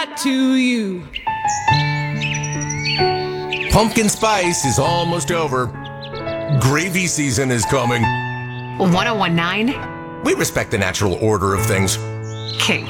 that to you. Pumpkin spice is almost over. Gravy season is coming. 1019 We respect the natural order of things. Kink.